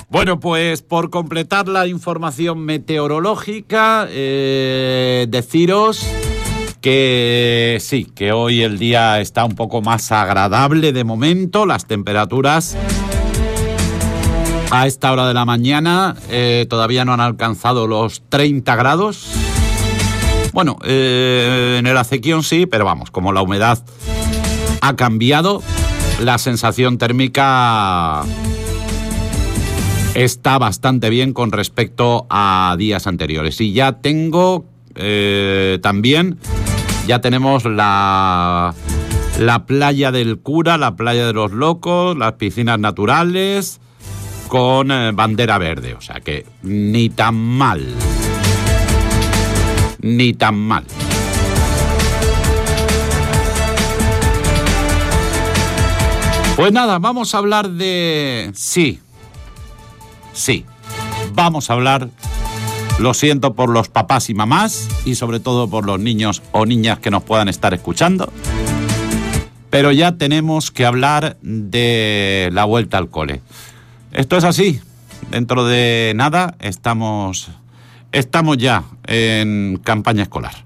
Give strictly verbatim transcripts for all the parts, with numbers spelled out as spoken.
Bueno, pues por completar la información meteorológica, eh, deciros que sí, que hoy el día está un poco más agradable de momento. Las temperaturas a esta hora de la mañana eh, todavía no han alcanzado los treinta grados. Bueno, eh, en el Acequión sí, pero vamos, como la humedad ha cambiado, la sensación térmica está bastante bien con respecto a días anteriores. Y ya tengo eh, también, ya tenemos la, la playa del Cura, la playa de los Locos, las piscinas naturales con eh, bandera verde. O sea que ni tan mal, ni tan mal. Pues nada, vamos a hablar de... Sí, sí, vamos a hablar, lo siento por los papás y mamás, y sobre todo por los niños o niñas que nos puedan estar escuchando, pero ya tenemos que hablar de la vuelta al cole. Esto es así, dentro de nada estamos, estamos ya en campaña escolar.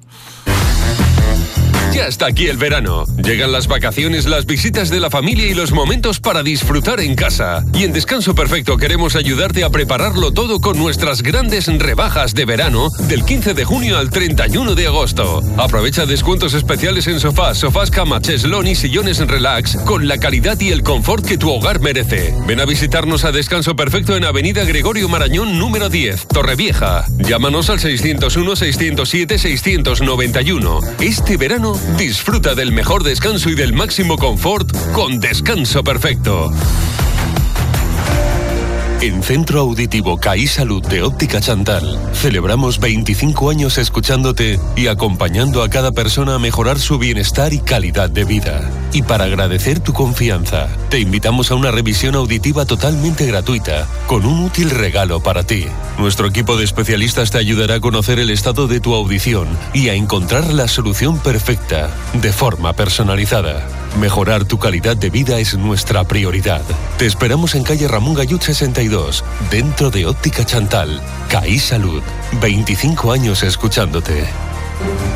Ya está aquí el verano. Llegan las vacaciones, las visitas de la familia y los momentos para disfrutar en casa. Y en Descanso Perfecto queremos ayudarte a prepararlo todo con nuestras grandes rebajas de verano del quince de junio al treinta y uno de agosto. Aprovecha descuentos especiales en sofás, sofás cama, cheslón y sillones relax con la calidad y el confort que tu hogar merece. Ven a visitarnos a Descanso Perfecto en Avenida Gregorio Marañón número diez, Torrevieja. Llámanos al seiscientos uno, seiscientos siete, seiscientos noventa y uno. Este verano disfruta del mejor descanso y del máximo confort con Descanso Perfecto. En Centro Auditivo CAI Salud de Óptica Chantal celebramos veinticinco años escuchándote y acompañando a cada persona a mejorar su bienestar y calidad de vida. Y para agradecer tu confianza, te invitamos a una revisión auditiva totalmente gratuita con un útil regalo para ti. Nuestro equipo de especialistas te ayudará a conocer el estado de tu audición y a encontrar la solución perfecta de forma personalizada. Mejorar tu calidad de vida es nuestra prioridad. Te esperamos en calle Ramón Gayut sesenta y dos, dentro de Óptica Chantal. CAI Salud, veinticinco años escuchándote.